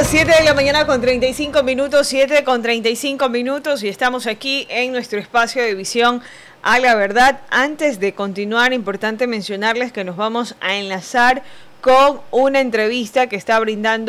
7 de la mañana con 35 minutos, 7 con 35 minutos y estamos aquí en nuestro espacio de visión a la verdad. Antes de continuar, importante mencionarles que nos vamos a enlazar con una entrevista que va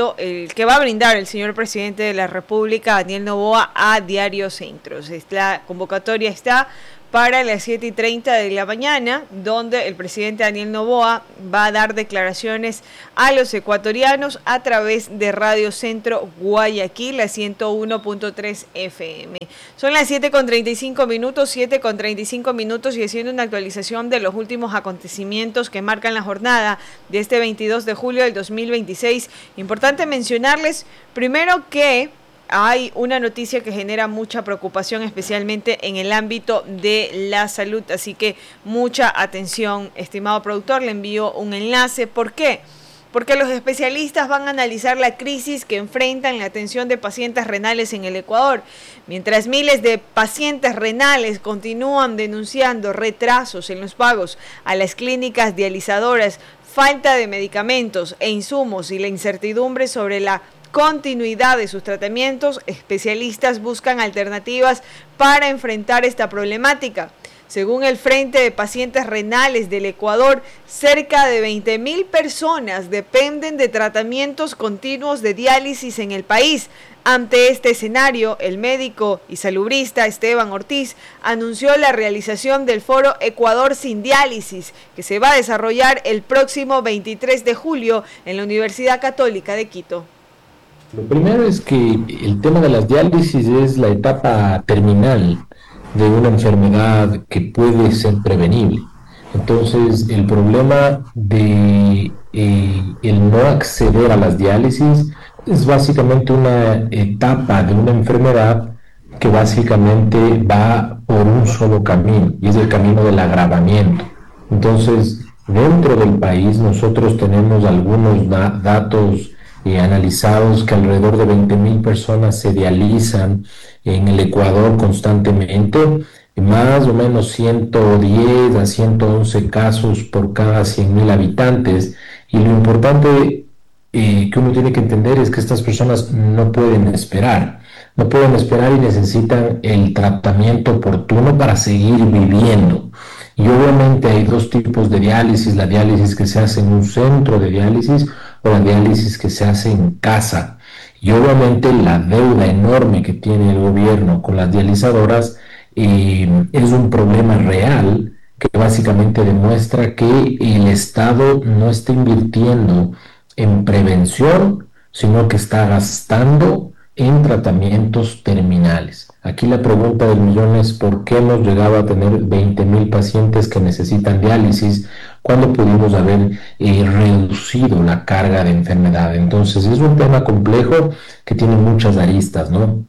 a brindar el señor presidente de la República, Daniel Noboa, a Diario Centros. La convocatoria está para las 7:30 de la mañana, donde el presidente Daniel Noboa va a dar declaraciones a los ecuatorianos a través de Radio Centro Guayaquil, la 101.3 FM. Son las 7:35 minutos, 7:35 minutos y haciendo una actualización de los últimos acontecimientos que marcan la jornada de este 22 de julio del 2026. Importante mencionarles primero que hay una noticia que genera mucha preocupación, especialmente en el ámbito de la salud, así que mucha atención, estimado productor, le envío un enlace. ¿Por qué? Porque los especialistas van a analizar la crisis que enfrentan la atención de pacientes renales en el Ecuador. Mientras miles de pacientes renales continúan denunciando retrasos en los pagos a las clínicas dializadoras, falta de medicamentos e insumos y la incertidumbre sobre la continuidad de sus tratamientos, especialistas buscan alternativas para enfrentar esta problemática. Según el Frente de Pacientes Renales del Ecuador, cerca de 20.000 personas dependen de tratamientos continuos de diálisis en el país. Ante este escenario, el médico y salubrista Esteban Ortiz anunció la realización del foro Ecuador sin diálisis, que se va a desarrollar el próximo 23 de julio en la Universidad Católica de Quito. Lo primero es que el tema de las diálisis es la etapa terminal de una enfermedad que puede ser prevenible. Entonces, el problema de el no acceder a las diálisis es básicamente una etapa de una enfermedad que básicamente va por un solo camino, y es el camino del agravamiento. Entonces, dentro del país nosotros tenemos algunos datos analizados que alrededor de 20.000 personas se dializan en el Ecuador constantemente, más o menos 110 a 111 casos por cada 100.000 habitantes, y lo importante que uno tiene que entender es que estas personas no pueden esperar y necesitan el tratamiento oportuno para seguir viviendo. Y obviamente hay dos tipos de diálisis: la diálisis que se hace en un centro de diálisis o la diálisis que se hace en casa. Y obviamente la deuda enorme que tiene el gobierno con las dializadoras es un problema real que básicamente demuestra que el Estado no está invirtiendo en prevención, sino que está gastando en tratamientos terminales. Aquí la pregunta del millón es: ¿por qué hemos llegado a tener 20.000 pacientes que necesitan diálisis cuando pudimos haber reducido la carga de enfermedad? Entonces es un tema complejo que tiene muchas aristas, ¿no?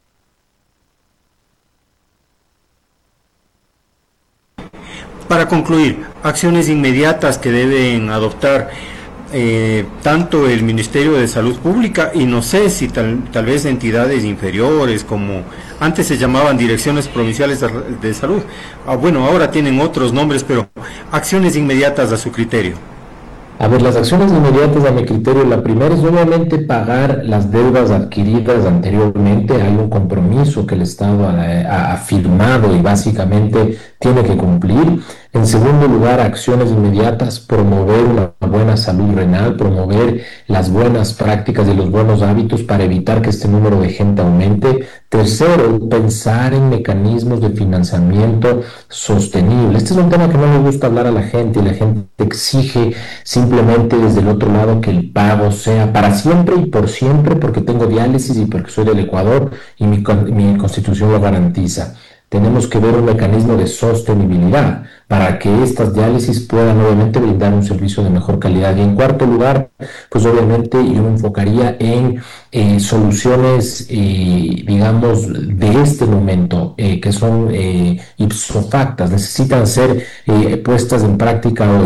Para concluir, acciones inmediatas que deben adoptar tanto el Ministerio de Salud Pública y no sé si tal vez entidades inferiores como antes se llamaban direcciones provinciales de salud, bueno, ahora tienen otros nombres, pero acciones inmediatas a su criterio. A ver, las acciones inmediatas a mi criterio, la primera es obviamente pagar las deudas adquiridas anteriormente. Hay un compromiso que el Estado ha firmado y básicamente tiene que cumplir. En segundo lugar, acciones inmediatas: promover una buena salud renal, promover las buenas prácticas y los buenos hábitos para evitar que este número de gente aumente. Tercero, pensar en mecanismos de financiamiento sostenible. Este es un tema que no le gusta hablar a la gente, y la gente exige simplemente desde el otro lado que el pago sea para siempre y por siempre, porque tengo diálisis y porque soy del Ecuador y mi constitución lo garantiza. Tenemos que ver un mecanismo de sostenibilidad para que estas diálisis puedan obviamente brindar un servicio de mejor calidad. Y en cuarto lugar, pues obviamente yo me enfocaría en soluciones, digamos, de este momento, que son ipso facto, necesitan ser puestas en práctica hoy.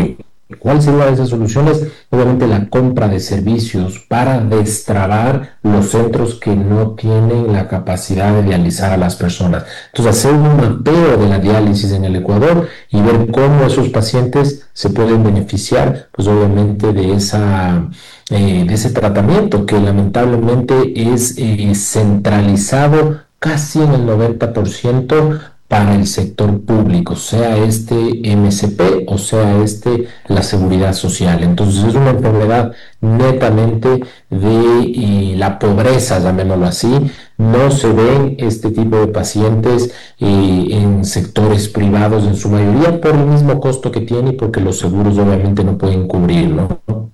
¿Cuál sería una de esas soluciones? Obviamente la compra de servicios para destrabar los centros que no tienen la capacidad de dializar a las personas. Entonces, hacer un mapeo de la diálisis en el Ecuador y ver cómo esos pacientes se pueden beneficiar, pues obviamente de ese tratamiento que lamentablemente es centralizado casi en el 90% para el sector público, sea este MSP o sea la seguridad social. Entonces es una enfermedad netamente de la pobreza, llamémoslo así. No se ven este tipo de pacientes en sectores privados en su mayoría por el mismo costo que tiene y porque los seguros obviamente no pueden cubrirlo, ¿no?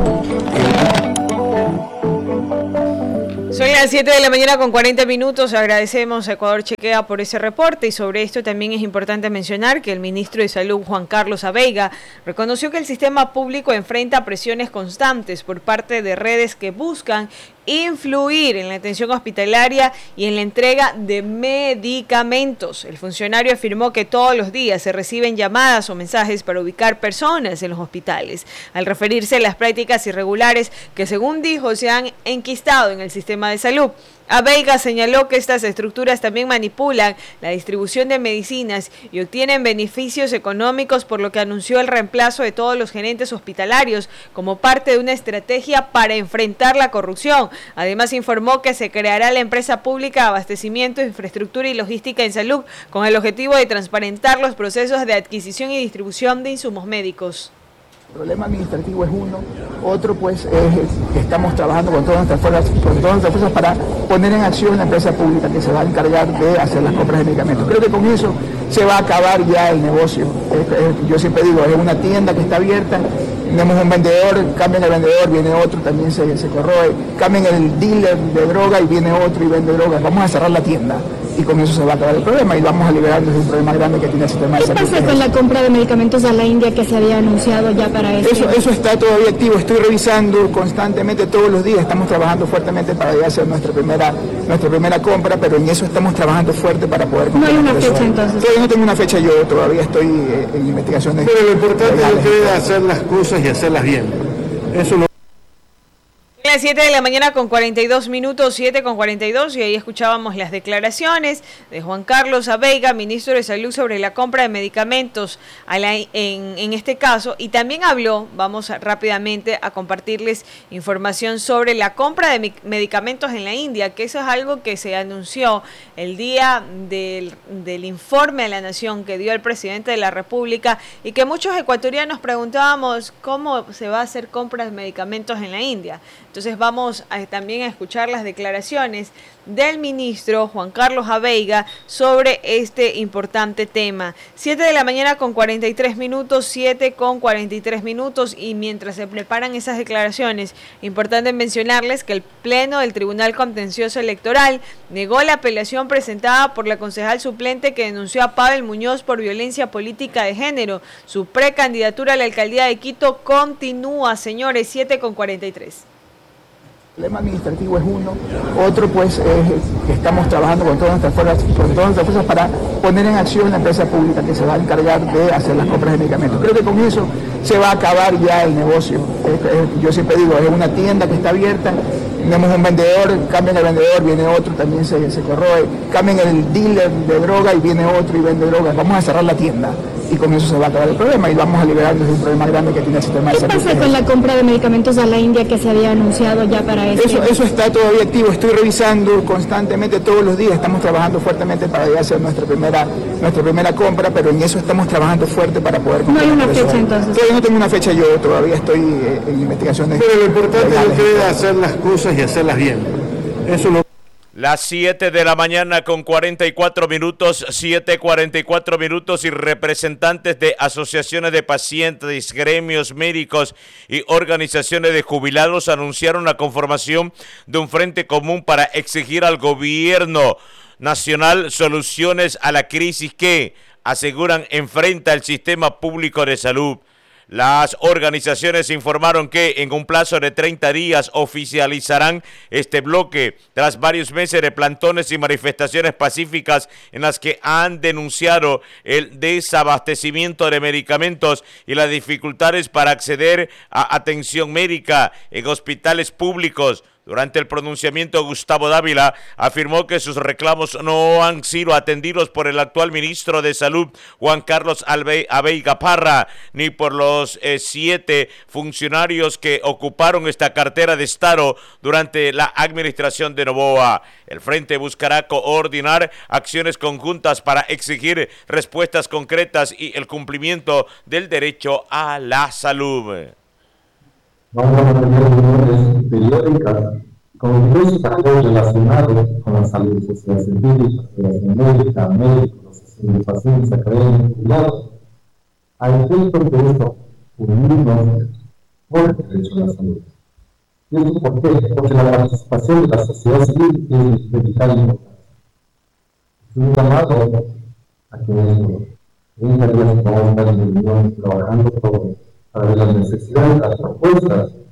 Son las 7 de la mañana con 40 minutos. Agradecemos a Ecuador Chequea por ese reporte y sobre esto también es importante mencionar que el ministro de Salud, Juan Carlos Abeiga, reconoció que el sistema público enfrenta presiones constantes por parte de redes que buscan influir en la atención hospitalaria y en la entrega de medicamentos. El funcionario afirmó que todos los días se reciben llamadas o mensajes para ubicar personas en los hospitales, al referirse a las prácticas irregulares que, según dijo, se han enquistado en el sistema de salud. Abeiga señaló que estas estructuras también manipulan la distribución de medicinas y obtienen beneficios económicos, por lo que anunció el reemplazo de todos los gerentes hospitalarios como parte de una estrategia para enfrentar la corrupción. Además, informó que se creará la empresa pública de abastecimiento, infraestructura y logística en salud con el objetivo de transparentar los procesos de adquisición y distribución de insumos médicos. El problema administrativo es uno, otro pues es que estamos trabajando con todas nuestras fuerzas para poner en acción la empresa pública que se va a encargar de hacer las compras de medicamentos. Creo que con eso se va a acabar ya el negocio. Yo siempre digo, es una tienda que está abierta, tenemos un vendedor, cambian el vendedor, viene otro, también se corroe, cambian el dealer de droga y viene otro y vende droga. Vamos a cerrar la tienda y con eso se va a acabar el problema y vamos a liberarnos de un problema grande que tiene el sistema de salud. ¿Qué pasa con la compra de medicamentos a la India que se había anunciado ya para esto? Eso está todavía activo, estoy revisando constantemente todos los días, estamos trabajando fuertemente para ya hacer nuestra primera compra, pero en eso estamos trabajando fuerte para poder comprar. ¿No hay una fecha entonces? Todavía no tengo una fecha, yo todavía estoy en investigaciones. Pero lo importante es hacer las cosas y hacerlas bien. Eso lo... Las 7 de la mañana con 42 minutos, 7 con 42, y ahí escuchábamos las declaraciones de Juan Carlos Abeiga, ministro de Salud, sobre la compra de medicamentos en este caso, y también habló, vamos rápidamente a compartirles información sobre la compra de medicamentos en la India, que eso es algo que se anunció el día del informe a la Nación que dio el presidente de la República, y que muchos ecuatorianos preguntábamos cómo se va a hacer compra de medicamentos en la India. Entonces vamos también a escuchar las declaraciones del ministro Juan Carlos Abeiga sobre este importante tema. 7 de la mañana con 43 minutos, 7 con 43 minutos, y mientras se preparan esas declaraciones, importante mencionarles que el Pleno del Tribunal Contencioso Electoral negó la apelación presentada por la concejal suplente que denunció a Pavel Muñoz por violencia política de género. Su precandidatura a la alcaldía de Quito continúa, señores. 7 con 43. El problema administrativo es uno, otro pues es que estamos trabajando con todas nuestras fuerzas para poner en acción la empresa pública que se va a encargar de hacer las compras de medicamentos. Creo que con eso se va a acabar ya el negocio. Yo siempre digo, es una tienda que está abierta, tenemos un vendedor, cambian el vendedor, viene otro, también se corroe, cambian el dealer de droga y viene otro y vende droga. Vamos a cerrar la tienda y con eso se va a acabar el problema y vamos a liberarnos de un problema grande que tiene el sistema de salud. ¿Qué pasa con la compra de medicamentos a la India que se había anunciado ya para esto? Eso está todavía activo, estoy revisando constantemente todos los días, estamos trabajando fuertemente para ya hacer nuestra primera compra, pero en eso estamos trabajando fuerte para poder comprar. ¿No hay una fecha entonces? Todavía no tengo una fecha, yo todavía estoy en investigaciones. Pero lo importante es hacer las cosas y hacerlas bien. Eso lo... Las 7 de la mañana con 44 minutos, 7:44 minutos, y representantes de asociaciones de pacientes, gremios médicos y organizaciones de jubilados anunciaron la conformación de un frente común para exigir al gobierno nacional soluciones a la crisis que, aseguran, enfrenta el sistema público de salud. Las organizaciones informaron que en un plazo de 30 días oficializarán este bloque tras varios meses de plantones y manifestaciones pacíficas en las que han denunciado el desabastecimiento de medicamentos y las dificultades para acceder a atención médica en hospitales públicos. Durante el pronunciamiento, Gustavo Dávila afirmó que sus reclamos no han sido atendidos por el actual ministro de Salud, Juan Carlos Abeiga Parra, ni por los 7 funcionarios que ocuparon esta cartera de Estado durante la administración de Noboa. El Frente buscará coordinar acciones conjuntas para exigir respuestas concretas y el cumplimiento del derecho a la salud. Vamos a tener reuniones periódicas con diversos actores relacionados con la salud social científica, federación médica, médicos, pacientes, académicos, jubilados, a efecto de esto, unirnos por el derecho a la salud. ¿Y esto por qué? Porque la participación de la sociedad civil es de vital importancia. Es un llamado a que en 30 días vamos a estar trabajando para ver las necesidades, las propuestas